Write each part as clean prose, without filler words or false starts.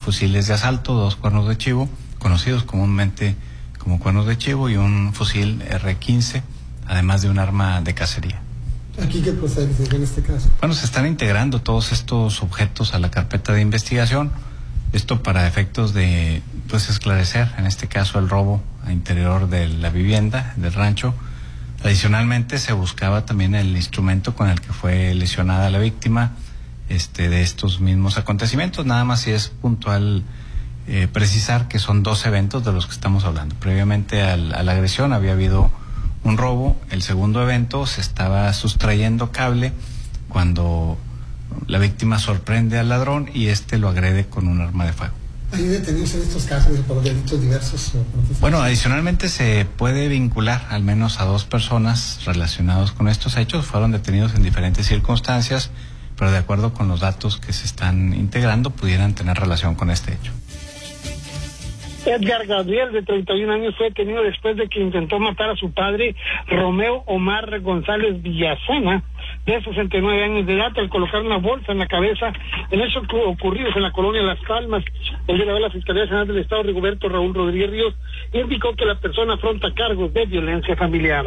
fusiles de asalto, 2 cuernos de chivo, conocidos comúnmente como cuernos de chivo, y un fusil R-15, además de un arma de cacería. ¿Aquí qué procede en este caso? Bueno, se están integrando todos estos objetos a la carpeta de investigación, esto para efectos de, pues, esclarecer, en este caso, el robo al interior de la vivienda, del rancho. Adicionalmente, se buscaba también el instrumento con el que fue lesionada la víctima, de estos mismos acontecimientos. Nada más si es puntual precisar que son 2 eventos de los que estamos hablando. Previamente a la agresión había habido un robo. El segundo evento se estaba sustrayendo cable cuando la víctima sorprende al ladrón y lo agrede con un arma de fuego. ¿Hay detenidos en estos casos por delitos diversos? Bueno, adicionalmente se puede vincular al menos a 2 personas relacionados con estos hechos. Fueron detenidos en diferentes circunstancias, pero de acuerdo con los datos que se están integrando, pudieran tener relación con este hecho. Edgar Gabriel, de 31 años, fue detenido después de que intentó matar a su padre, Romeo Omar González Villazana, de 69 años de edad, al colocar una bolsa en la cabeza. En hechos ocurridos en la colonia Las Palmas, el día de hoy, la Fiscalía General del Estado, Rigoberto Raúl Rodríguez Ríos, indicó que la persona afronta cargos de violencia familiar.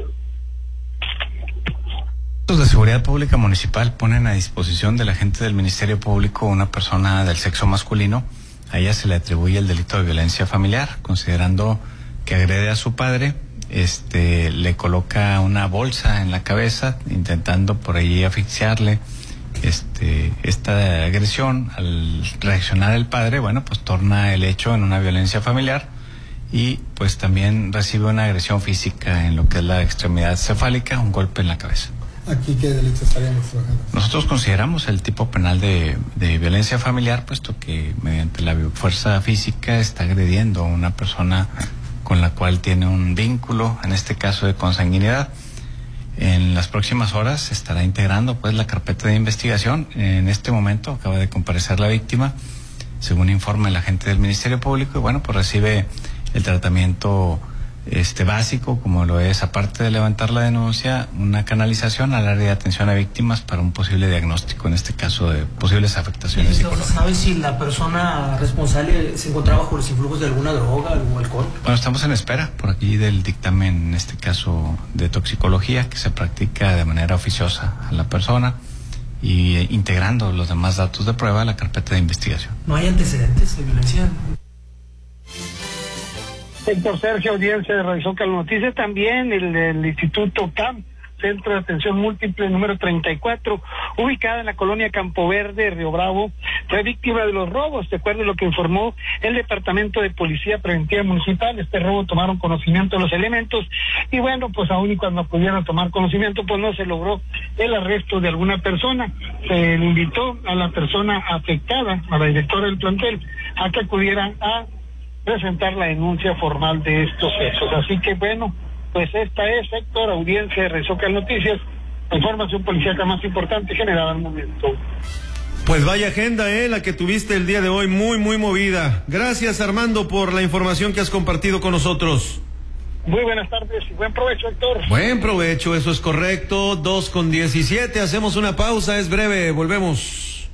Los de Seguridad Pública Municipal ponen a disposición del agente del Ministerio Público una persona del sexo masculino. A ella se le atribuye el delito de violencia familiar, considerando que agrede a su padre, le coloca una bolsa en la cabeza, intentando por ahí asfixiarle. Esta agresión, al reaccionar el padre, bueno, pues torna el hecho en una violencia familiar y pues también recibe una agresión física en lo que es la extremidad cefálica, un golpe en la cabeza. ¿Aquí qué delitos estaríamos trabajando? Nosotros consideramos el tipo penal de violencia familiar, puesto que mediante la fuerza física está agrediendo a una persona con la cual tiene un vínculo, en este caso de consanguinidad. En las próximas horas se estará integrando pues la carpeta de investigación. En este momento acaba de comparecer la víctima, según informa el agente del Ministerio Público, y bueno, pues recibe el tratamiento básico, como lo es, aparte de levantar la denuncia, una canalización al área de atención a víctimas para un posible diagnóstico, en este caso de posibles afectaciones psicológicas. ¿Sabe si la persona responsable se encontraba bajo los influjos de alguna droga o alcohol? Bueno, estamos en espera por aquí del dictamen, en este caso de toxicología, que se practica de manera oficiosa a la persona y integrando los demás datos de prueba a la carpeta de investigación. ¿No hay antecedentes de violencia? Héctor Sergio, audiencia de Radio Zócalo Noticias. También el Instituto CAM, Centro de Atención Múltiple número 34, ubicada en la colonia Campo Verde, Río Bravo, fue víctima de los robos. De acuerdo a lo que informó el Departamento de Policía Preventiva Municipal, este robo tomaron conocimiento de los elementos y bueno, pues aún y cuando pudieron tomar conocimiento, pues no se logró el arresto de alguna persona. Se le invitó a la persona afectada, a la directora del plantel, a que acudieran a presentar la denuncia formal de estos hechos. Así que bueno, pues esta es, Héctor, audiencia de Radio Zócalo Noticias, la información policíaca más importante generada al momento. Pues vaya agenda, la que tuviste el día de hoy, muy movida. Gracias, Armando, por la información que has compartido con nosotros. Muy buenas tardes y buen provecho, Héctor. Buen provecho, eso es correcto. 2:17, hacemos una pausa, es breve, volvemos.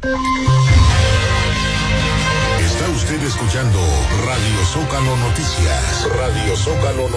Está usted escuchando Radio Zócalo Noticias. Radio Zócalo Noticias.